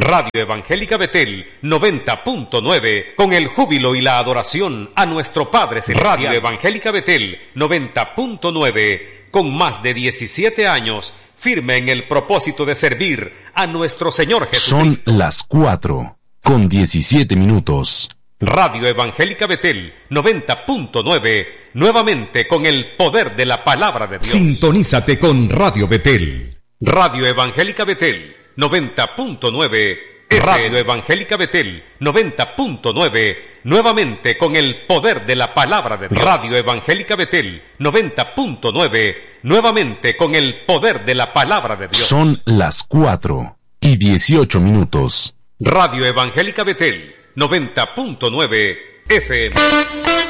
Radio Evangélica Betel 90.9, con el júbilo y la adoración a nuestro Padre Celestial. Radio Evangélica Betel 90.9, con más de 17 años, firme en el propósito de servir a nuestro Señor Jesucristo. Son las 4:17. Radio Evangélica Betel 90.9, nuevamente con el poder de la palabra de Dios. Sintonízate con Radio Betel. Radio Evangélica Betel 90.9, Radio Evangélica Betel 90.9, nuevamente con el poder de la palabra de Dios. Radio Evangélica Betel 90.9, nuevamente con el poder de la palabra de Dios. Son las 4:18. Radio Evangélica Betel 90.9 FM.